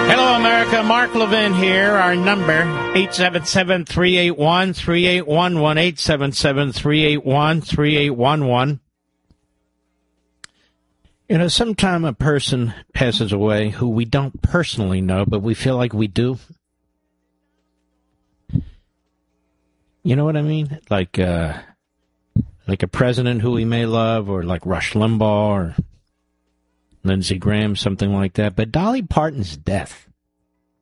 Hello, America. Mark Levin here. Our number, 877-381-3811, 877-381-3811. You know, sometime a person passes away who we don't personally know, but we feel like we do. You know what I mean? Like a president who we may love, or like Rush Limbaugh or Lindsey Graham, something like that. But Dolly Parton's death